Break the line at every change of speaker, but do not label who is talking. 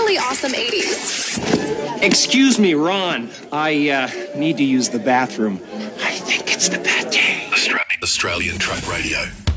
really awesome 80s.
Excuse me, Ron. I need to use the bathroom. I think it's the pate.
Australian Truck Radio.